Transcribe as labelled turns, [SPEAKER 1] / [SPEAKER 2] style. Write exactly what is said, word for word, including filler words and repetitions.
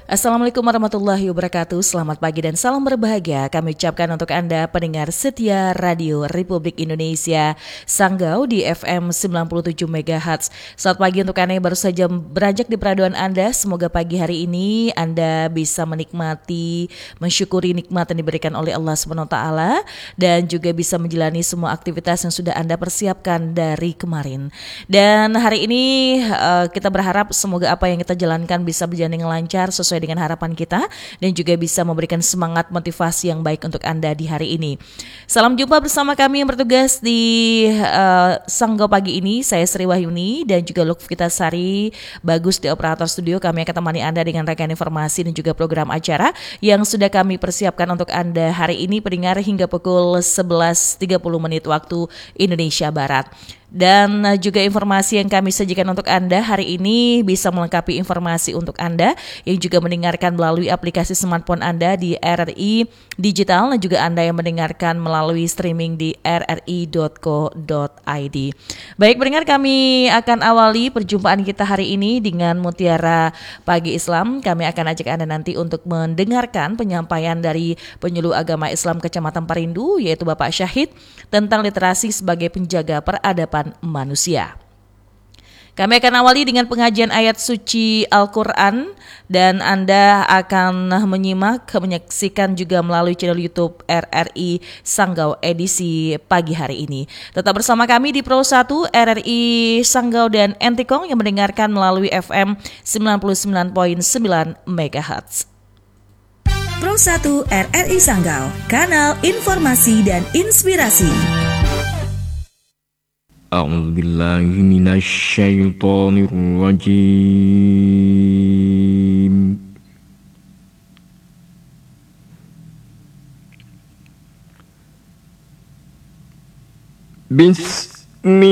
[SPEAKER 1] Assalamualaikum warahmatullahi wabarakatuh. Selamat pagi dan salam berbahagia kami ucapkan untuk Anda pendengar setia Radio Republik Indonesia Sanggau di F M sembilan puluh tujuh megahertz. Selamat pagi untuk Anda yang baru saja beranjak di peraduan Anda. Semoga pagi hari ini Anda bisa menikmati, mensyukuri nikmat yang diberikan oleh Allah subhanahu wa taala dan juga bisa menjalani semua aktivitas yang sudah Anda persiapkan dari kemarin. Dan hari ini uh, kita berharap semoga apa yang kita jalankan bisa berjalan dengan lancar sesuai dengan harapan kita dan juga bisa memberikan semangat motivasi yang baik untuk Anda di hari ini. Salam jumpa bersama kami yang bertugas di uh, Sanggau pagi ini. Saya Sri Wahyuni dan juga Lukfita Sari Bagus di operator studio. Kami akan temani Anda dengan rangkaian informasi dan juga program acara yang sudah kami persiapkan untuk Anda hari ini pendengar hingga pukul sebelas tiga puluh menit waktu Indonesia Barat. Dan juga informasi yang kami sajikan untuk Anda hari ini bisa melengkapi informasi untuk Anda yang juga mendengarkan melalui aplikasi smartphone Anda di R R I Digital dan juga Anda yang mendengarkan melalui streaming di r r i dot co dot i d. Baik pendengar, kami akan awali perjumpaan kita hari ini dengan Mutiara Pagi Islam. Kami akan ajak Anda nanti untuk mendengarkan penyampaian dari penyuluh agama Islam Kecamatan Parindu yaitu Bapak Syahid tentang literasi sebagai penjaga peradaban manusia. Kami akan awali dengan pengajian ayat suci Al-Quran dan Anda akan menyimak, menyaksikan juga melalui channel YouTube R R I Sanggau edisi pagi hari ini. Tetap bersama kami di Pro satu R R I Sanggau dan Entikong yang mendengarkan melalui F M sembilan puluh sembilan koma sembilan megahertz.
[SPEAKER 2] Pro satu R R I Sanggau, kanal informasi dan inspirasi.
[SPEAKER 3] أعوذ بالله من الشيطان الرجيم بسم